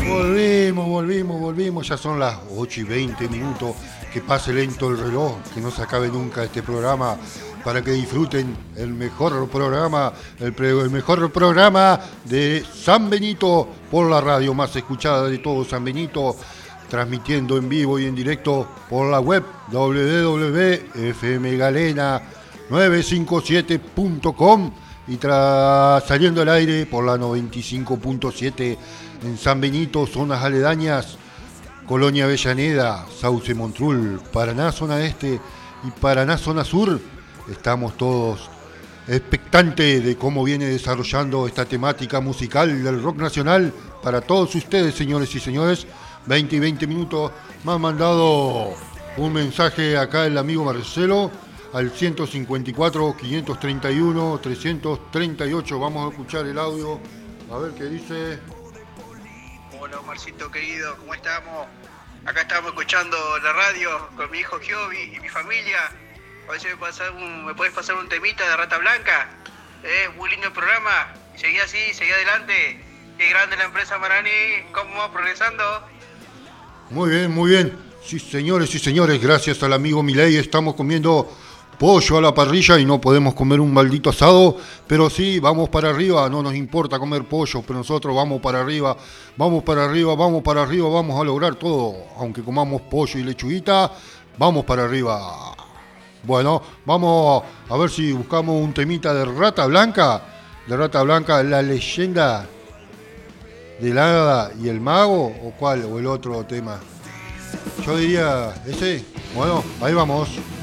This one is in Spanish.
Volvimos, ya son las 8:20. Que pase lento el reloj, que no se acabe nunca este programa, para que disfruten el mejor programa, el mejor programa de San Benito por la radio más escuchada de todo San Benito, transmitiendo en vivo y en directo por la web www.fmgalena957.com y saliendo al aire por la 95.7 en San Benito, zonas aledañas, Colonia Avellaneda, Sauce Montrul, Paraná zona este y Paraná zona sur. Estamos todos expectantes de cómo viene desarrollando esta temática musical del rock nacional para todos ustedes, señores y señores. 20 y 20 minutos. Me ha mandado un mensaje acá el amigo Marcelo al 154 531 338. Vamos a escuchar el audio, a ver qué dice. Hola Omarcito querido, ¿cómo estamos? Acá estamos escuchando la radio con mi hijo Giovi y mi familia. A ver si me puedes pasar un temita de Rata Blanca. Muy lindo el programa. Seguí así, seguí adelante. Qué grande la empresa Marani, cómo va progresando. Muy bien, muy bien. Sí, señores, gracias al amigo Milei estamos comiendo pollo a la parrilla y no podemos comer un maldito asado, pero sí, vamos para arriba, no nos importa comer pollo, pero nosotros vamos para arriba, vamos a lograr todo, aunque comamos pollo y lechuguita, vamos para arriba. Bueno, vamos a ver si buscamos un temita de Rata Blanca, la leyenda del hada y el mago, o cuál, o el otro tema. Yo diría ese. Bueno, ahí vamos.